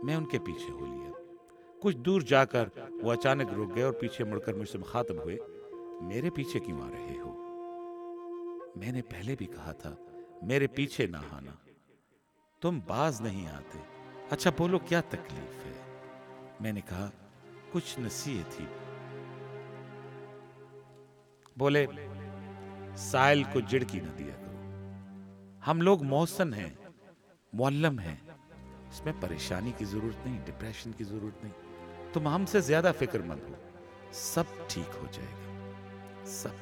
میں ان کے پیچھے ہو لیا۔ کچھ دور جا کر وہ اچانک رک گئے اور پیچھے مڑ کر مجھ سے مخاطب ہوئے، میرے پیچھے کیوں آ رہے ہو؟ میں نے پہلے بھی کہا تھا میرے پیچھے نہ آنا، تم باز نہیں آتے۔ اچھا بولو کیا تکلیف ہے؟ میں نے کہا کچھ نصیحت ہی۔ بولے سائل کو جڑکی نہ دیا کرو، ہم لوگ محسن ہیں، معلم ہیں، اس میں پریشانی کی ضرورت نہیں، ڈپریشن کی ضرورت نہیں، تم ہم سے زیادہ فکر مند ہو، سب ٹھیک ہو جائے گا، سب۔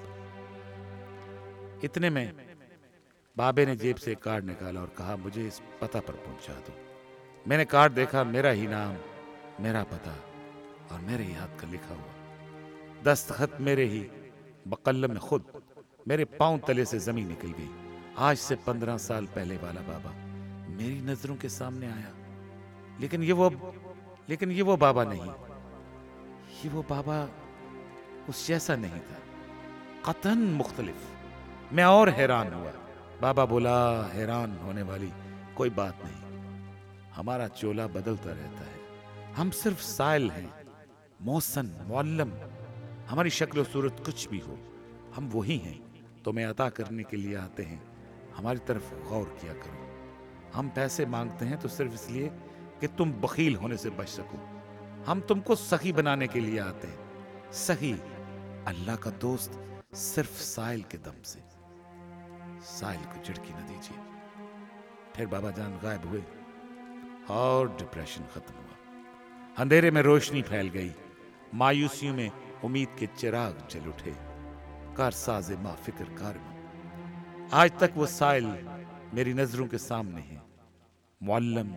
اتنے میں بابے نے جیب سے ایک کارڈ نکالا اور کہا مجھے اس پتہ پر پہنچا دو۔ میں نے کارڈ دیکھا، میرا ہی نام، میرا پتہ اور میرے ہی ہاتھ کا لکھا ہوا، دستخط میرے ہی بقلم خود۔ میرے پاؤں تلے سے زمین نکل گئی۔ آج سے 15 سال پہلے والا بابا میری نظروں کے سامنے آیا، لیکن یہ وہ بابا نہیں، یہ وہ بابا اس جیسا نہیں تھا، قطعاً مختلف۔ میں اور حیران ہوا۔ بابا بولا حیران ہونے والی کوئی بات نہیں، ہمارا چولہ بدلتا رہتا ہے، ہم صرف سائل ہیں، محسن، معلم، ہماری شکل و صورت کچھ بھی ہو، ہم وہی ہیں، تمہیں عطا کرنے کے لیے آتے ہیں، ہماری طرف غور کیا کرو۔ ہم پیسے مانگتے ہیں تو صرف اس لیے کہ تم بخیل ہونے سے بچ سکو، ہم تم کو سخی بنانے کے لیے آتے ہیں، سخی، اللہ کا دوست صرف سائل کے دم سے۔ سائل کو جھڑکی نہ دیجیے۔ پھر بابا جان غائب ہوئے اور ڈپریشن ختم ہوا۔ اندھیرے میں روشنی پھیل گئی، مایوسیوں میں امید کے چراغ جل اٹھے۔ کارساز ما فکر کارماں، آج تک وہ سائل میری نظروں کے سامنے ہے، معلم،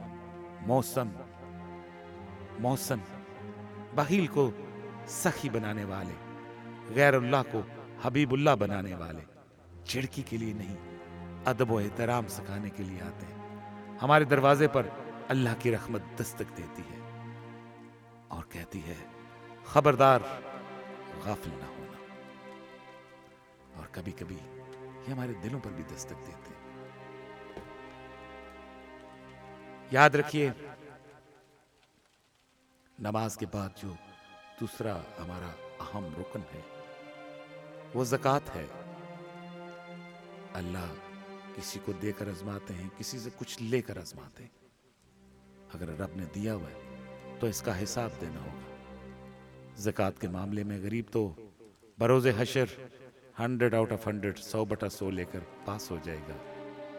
محسن، بخیل کو سخی بنانے والے، غیر اللہ کو حبیب اللہ بنانے والے، چڑکی کے لیے نہیں، ادب و احترام سکھانے کے لیے آتے ہیں۔ ہمارے دروازے پر اللہ کی رحمت دستک دیتی ہے اور کہتی ہے خبردار، غافل نہ ہونا۔ اور کبھی کبھی یہ ہمارے دلوں پر بھی دستک دیتے ہیں۔ یاد رکھیے، نماز کے بعد جو دوسرا ہمارا اہم رکن ہے وہ زکوٰۃ ہے۔ اللہ کسی کو دے کر آزماتے ہیں، کسی سے کچھ لے کر آزماتے ہیں۔ اگر رب نے دیا ہوا ہے تو اس کا حساب دینا ہوگا۔ زکوٰۃ کے معاملے میں غریب تو بروز حشر 100 آؤٹ آف 100، 100/100 لے کر پاس ہو جائے گا،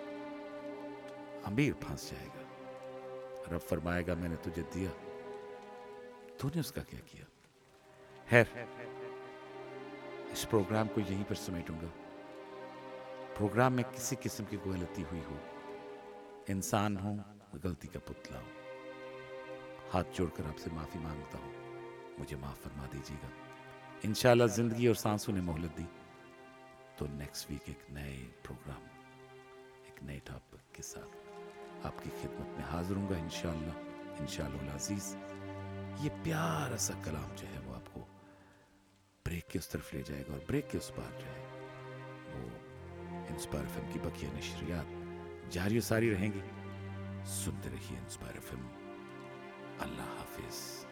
امیر پھنس جائے گا۔ رب فرمائے گا میں نے تجھے دیا، تو نے اس کا کیا کیا؟ خیر، اس پروگرام کو یہیں پر سمیٹوں گا۔ پروگرام میں کسی قسم کی کوئی غلطی ہوئی ہو، انسان ہوں، غلطی کا پتلا ہوں، ہاتھ جوڑ کر آپ سے معافی مانگتا ہوں، مجھے معاف فرما دیجیے گا۔ انشاءاللہ زندگی اور سانسوں نے مہلت دی تو نیکسٹ ویک ایک نئے پروگرام، ایک نئے ٹاپک کے ساتھ آپ کی خدمت میں حاضر ہوں گا انشاءاللہ العزیز۔ یہ پیارا سا کلام جو ہے وہ آپ کو بریک کے اس طرف لے جائے گا، اور بریک کے اس پار جو ہے وہ انسپائر ایف ایم کی بقیہ نشریات جاری و ساری رہیں گی۔ سنتے رہیے انسپائر ایف ایم۔ اللہ حافظ۔